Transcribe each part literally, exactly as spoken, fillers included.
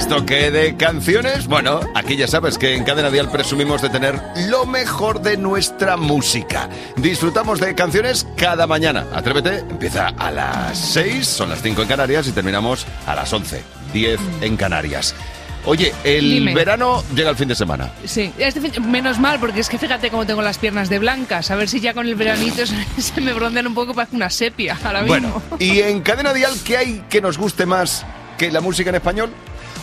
esto que de canciones, bueno, aquí ya sabes que en Cadena Dial presumimos de tener lo mejor de nuestra música. Disfrutamos de canciones cada mañana. Atrévete, empieza a las seis, son las cinco en Canarias y terminamos a las once, diez en Canarias. Oye, el Dime. verano llega el fin de semana. Sí, este fin- menos mal, porque es que fíjate cómo tengo las piernas de blancas. A ver si ya con el veranito se, se me broncean un poco, parece una sepia ahora mismo. Bueno, y en Cadena Dial, ¿qué hay que nos guste más que la música en español?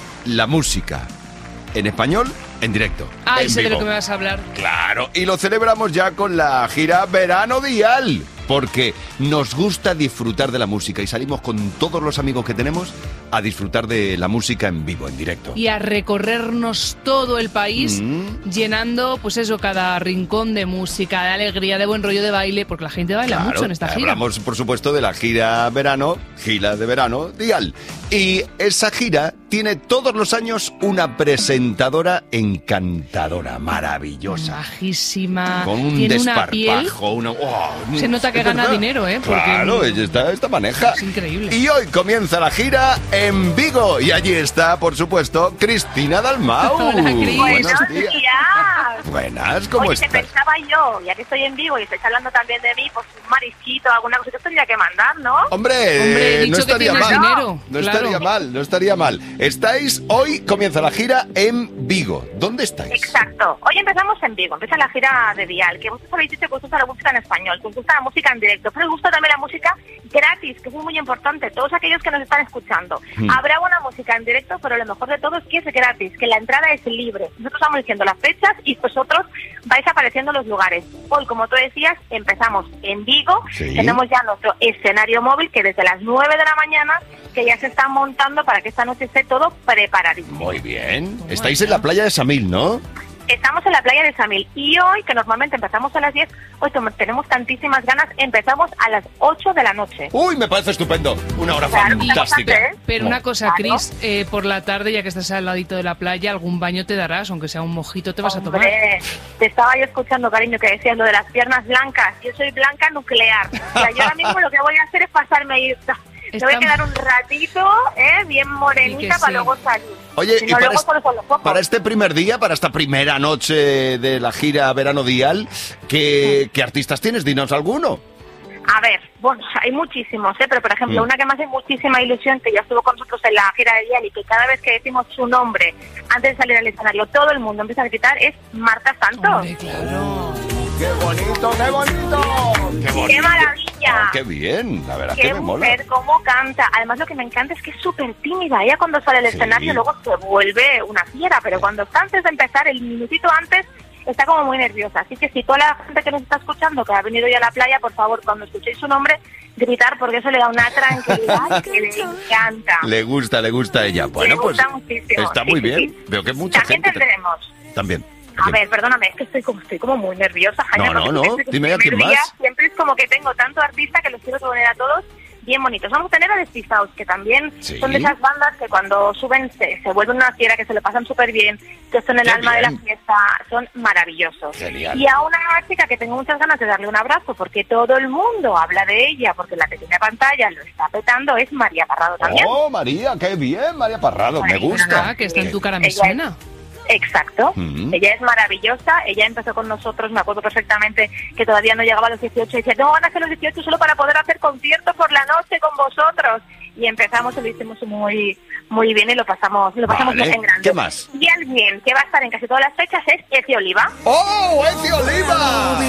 La música en español en directo. Ay, en sé de vivo. lo que me vas a hablar. Claro, y lo celebramos ya con la gira Verano Dial, porque nos gusta disfrutar de la música y salimos con todos los amigos que tenemos a disfrutar de la música en vivo, en directo. Y a recorrernos todo el país, Mm. llenando, pues eso, cada rincón de música, de alegría, de buen rollo, de baile, porque la gente baila Claro, mucho en esta gira. hablamos, por supuesto, de la gira verano, gira de verano Dial. Y esa gira tiene todos los años una presentadora encantadora, maravillosa. Majísima. Con un Tiene una piel. desparpajo, una... ¡oh! Se nota que ¿Es gana verdad? dinero, ¿eh? Porque- Claro, ella está, está maneja. Es increíble. Y hoy comienza la gira en Vigo. Y allí está, por supuesto, Cristina Dalmau. Hola, Cris. Buenos Buenos días. días. Buenas, ¿cómo Oye, que estás? pensaba yo, ya que estoy en vivo y estáis hablando también de mí, pues un marisquito, alguna cosita tendría que mandar, ¿no? Hombre, Hombre, he eh, dicho no que estaría tienes mal. dinero, No claro. estaría mal, no estaría mal. Estáis, hoy comienza la gira en Vigo. ¿Dónde estáis? Exacto. Hoy empezamos en Vigo, empieza la gira de Dial, que vosotros habéis dicho que os gusta la música en español, que os gusta la música en directo, pero os gusta también la música gratis, que es muy importante, todos aquellos que nos están escuchando. Hmm. Habrá buena música en directo, pero lo mejor de todo es que es gratis, que la entrada es libre. Nosotros vamos diciendo las fechas y vosotros vais apareciendo en los lugares. Hoy, como tú decías, empezamos en Vigo, Sí. tenemos ya nuestro escenario móvil, que desde las nueve de la mañana, que ya se está montando para que esta noche esté todo preparadísimo. Muy bien. Estáis en la playa de Samil, ¿no? Estamos en la playa de Samil y hoy, que normalmente empezamos a las diez, hoy tom- tenemos tantísimas ganas, empezamos a las ocho de la noche. Uy, me parece estupendo. Una hora Claro, fantástica. ¿eh? Pero No. una cosa, Claro. Cris, eh, por la tarde, ya que estás al ladito de la playa, algún baño te darás, aunque sea un mojito, te vas a tomar. Hombre, te estaba yo escuchando, cariño, que decías lo de las piernas blancas. Yo soy blanca nuclear. O sea, yo ahora mismo lo que voy a hacer es pasarme ahí. Me voy a Está- quedar un ratito, ¿eh? Bien Y morenita que para sí. luego salir. Oye, Si y no, para, luego est- solo son los ojos. para este primer día, para esta primera noche de la gira Verano Dial, ¿qué, qué artistas tienes? Dinos alguno. A ver, bueno, hay muchísimos, ¿eh? Pero por ejemplo, Mm. una que me hace muchísima ilusión, que ya estuvo con nosotros en la gira de Dial y que cada vez que decimos su nombre antes de salir al escenario, todo el mundo empieza a gritar, es Marta Santos. Hombre, claro. ¡Qué bonito, qué bonito! ¡Qué bonito! ¡Qué maravilla! Oh, ¡Qué bien! La verdad ¡Qué que me mola. mujer! ¿Cómo canta? Además, lo que me encanta es que es súper tímida. Ella cuando sale al Sí. escenario luego se vuelve una fiera, pero cuando está antes de empezar, el minutito antes, está como muy nerviosa. Así que si toda la gente que nos está escuchando, que ha venido ya a la playa, por favor, cuando escuchéis su nombre, gritar, porque eso le da una tranquilidad que le encanta. Le gusta, le gusta a ella. Bueno, Le pues gusta muchísimo. está Sí, muy sí, bien. sí. Veo que mucha También gente... te- tendremos... También. A ver, perdóname, es que estoy como, estoy como muy nerviosa, Jaime. No, no, porque no, siempre que dime es a el quién primer día, más. Siempre es como que tengo tanto artista que los quiero poner a todos bien bonitos. Vamos a tener a Despistados, que también Sí. son de esas bandas que cuando suben se, se vuelven una fiera, que se lo pasan súper bien, que son el Qué alma de bien. la fiesta, son maravillosos. Genial. Y a una chica que tengo muchas ganas de darle un abrazo, porque todo el mundo habla de ella, porque la pequeña pantalla lo está petando, es María Parrado también. ¡Oh, María! ¡Qué bien, María Parrado! Me Ay, gusta. Ah, que está en tu cara me Ella es- suena. Exacto, Mm. ella es maravillosa, ella empezó con nosotros, me acuerdo perfectamente que todavía no llegaba a los dieciocho y decía, no, van a hacer los dieciocho solo para poder hacer conciertos por la noche con vosotros. Y empezamos y lo hicimos muy muy bien y lo pasamos lo pasamos Vale, en grande. ¿qué más? Y alguien que va a estar en casi todas las fechas es Eci Oliva. ¡Oh, Eci Oliva!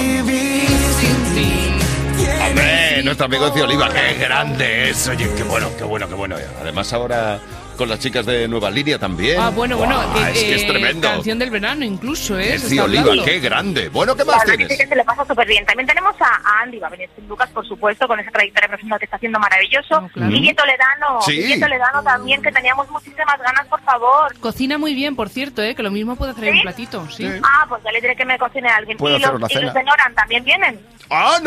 Hombre, nuestro amigo Eci Oliva, qué grande es. Oye, qué bueno, qué bueno, qué bueno. Además ahora con las chicas de Nueva Línea también. Ah, bueno, bueno. Buah, que, es que es eh, tremendo. Canción del verano incluso, ¿eh? Se Eci está Oliva, hablando. qué grande. Bueno, ¿qué La más verdad que sí tienes? que se le pasa súper bien. También tenemos a, a Andy, va a venir sin Lucas, por supuesto, con esa trayectoria profesional que está haciendo maravilloso. No, claro. Guille Toledano, Sí. Guille Toledano también, que teníamos muchísimas ganas, por favor. Cocina muy bien, por cierto, ¿eh? Que lo mismo puede hacer en ¿Sí? un platito, sí. Sí. Ah, pues ya le diré que me cocine a alguien. Puedo Y hacer los, una y cena. los de Noran también vienen. ¡Ah,